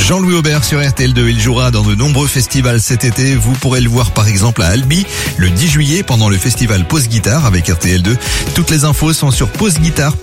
Jean-Louis Aubert sur RTL2. Il jouera dans de nombreux festivals cet été. Vous pourrez le voir par exemple à Albi le 10 juillet pendant le festival Pause Guitare avec RTL2. Toutes les infos sont sur pauseguitare.fr.